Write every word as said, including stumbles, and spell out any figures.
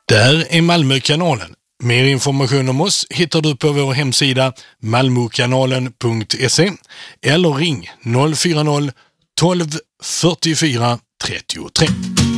Där är Malmökanalen. Mer information om oss hittar du på vår hemsida malmokanalen punkt se eller ring noll fyra noll tolv fyrtiofyra trettiotre.